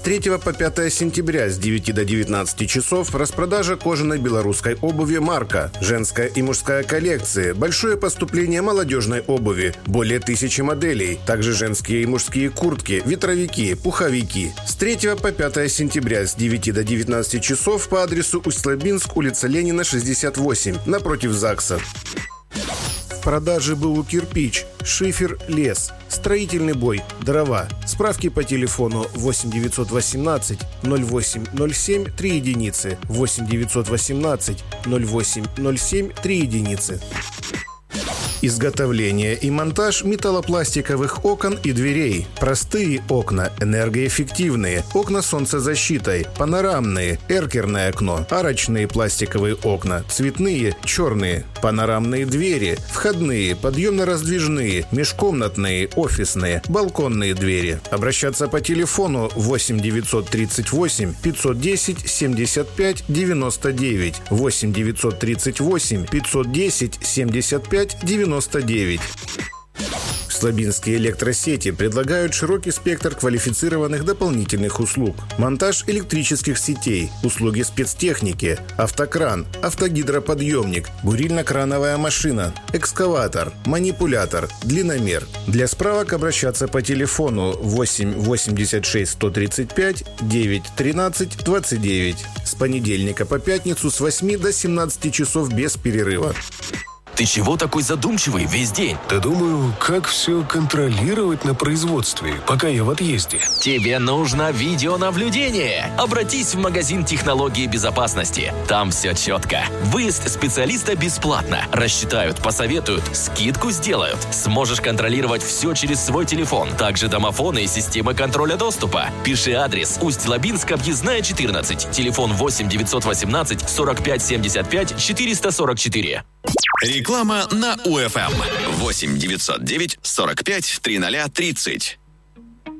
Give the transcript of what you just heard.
3 по 5 сентября с 9 до 19 часов распродажа кожаной белорусской обуви «Марка». Женская и мужская коллекции. Большое поступление молодежной обуви. Более 1000 моделей. Также женские и мужские куртки, ветровики, пуховики. С 3 по 5 сентября с 9 до 19 часов по адресу Усть-Лабинск, улица Ленина, 68, напротив ЗАГСа. В продаже БУ «Кирпич», шифер, лес, строительный бой, дрова. Справки по телефону 8 918 08 07 3 единицы, 8 918 08 07 3 единицы. Изготовление и монтаж металлопластиковых окон и дверей. Простые окна, энергоэффективные, окна с солнцезащитой, панорамные, эркерное окно, арочные пластиковые окна, цветные, черные, панорамные двери, входные, подъемно-раздвижные, межкомнатные, офисные, балконные двери. Обращаться по телефону 8 938 510 75 99, 8 938 510 75 99. Слабинские электросети предлагают широкий спектр квалифицированных дополнительных услуг. Монтаж электрических сетей, услуги спецтехники, автокран, автогидроподъемник, бурильно-крановая машина, экскаватор, манипулятор, длинномер. Для справок обращаться по телефону 8 86 135 9 13 29. С понедельника по пятницу с 8 до 17 часов без перерыва. Ты чего такой задумчивый весь день? Да думаю, как все контролировать на производстве, пока я в отъезде. Тебе нужно видеонаблюдение. Обратись в магазин технологии безопасности. Там все четко. Выезд специалиста бесплатно. Рассчитают, посоветуют, скидку сделают. Сможешь контролировать все через свой телефон. Также домофоны и системы контроля доступа. Пиши адрес: Усть-Лабинск, объездная 14. Телефон 8 918 45 75 444. Реклама на УФМ. 8 909 45 00 30.